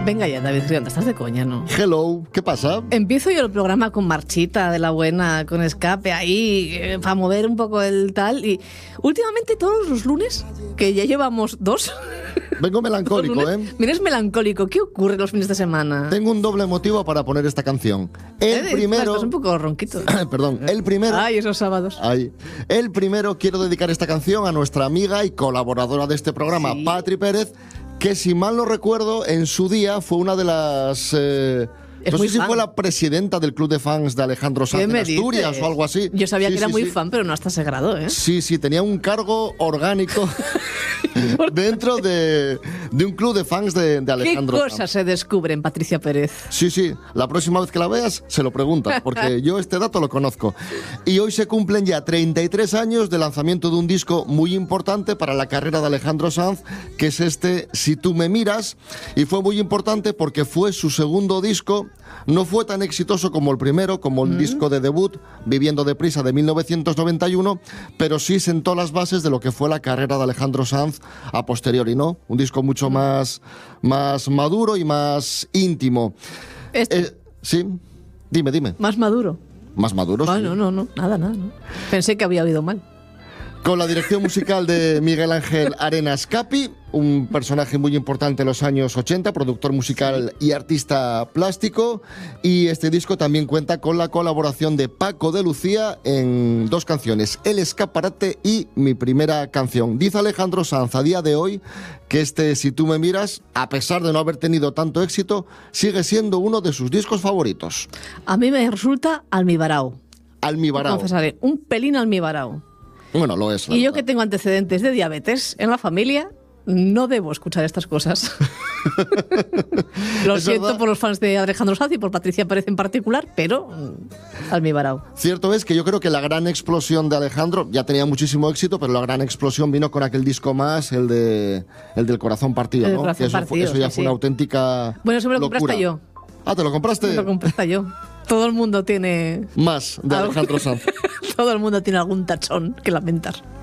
Venga ya, David Rionda, estás de coña, ¿no? Hello, ¿qué pasa? Empiezo yo el programa con marchita de la buena, con escape ahí, para mover un poco el tal. Y últimamente todos los lunes, que ya llevamos 2... Vengo melancólico, Mira, es melancólico. ¿Qué ocurre los fines de semana? Tengo un doble motivo para poner esta canción. El primero... Estás un poco ronquito. Perdón, el primero... Ay, esos sábados. Ay. El primero, quiero dedicar esta canción a nuestra amiga y colaboradora de este programa, Sí. Patri Pérez, que si mal no recuerdo, en su día fue una de las... no sé si fue la presidenta del club de fans de Alejandro Sanz en Asturias o algo así. Yo sabía Sí, que era sí, muy sí. fan, pero no hasta ese grado, ¿eh? Sí, tenía un cargo orgánico dentro de un club de fans de Alejandro ¿Qué Sanz. cosas se descubren, Patricia Pérez? Sí, la próxima vez que la veas se lo preguntas, porque yo este dato lo conozco. Y hoy se cumplen ya 33 años del lanzamiento de un disco muy importante para la carrera de Alejandro Sanz, que es este Si tú me miras, y fue muy importante porque fue su segundo disco. No fue tan exitoso como el primero, como el disco de debut, Viviendo deprisa, de 1991, pero sí sentó las bases de lo que fue la carrera de Alejandro Sanz a posteriori, ¿no? Un disco mucho más maduro y más íntimo. Sí, dime. Más maduro. Más maduro, sí. No, nada. No. Pensé que había oído mal. Con la dirección musical de Miguel Ángel Arenas Capi, un personaje muy importante en los años 80, productor musical y artista plástico. Y este disco también cuenta con la colaboración de Paco de Lucía en 2 canciones, El Escaparate y Mi Primera Canción. Dice Alejandro Sanz a día de hoy que este Si tú me miras, a pesar de no haber tenido tanto éxito, sigue siendo uno de sus discos favoritos. A mí me resulta almibarao. Almibarao. Confesaré, un pelín almibarao. Bueno, lo es. Y yo que tengo antecedentes de diabetes en la familia, no debo escuchar estas cosas. Lo siento verdad. por los fans de Alejandro Sanz y por Patricia Pérez en particular, pero almibarao. Cierto es que yo creo que la gran explosión de Alejandro ya tenía muchísimo éxito, pero la gran explosión vino con aquel disco más, el del Corazón Partido, El ¿no? Corazón Que Partido, eso ya sí, fue una auténtica Bueno, eso me lo locura. compraste yo. Ah, ¿te lo compraste? Me lo compraste yo. Todo el mundo tiene... Más de algo- Alejandro Sanz. Todo el mundo tiene algún tachón que lamentar.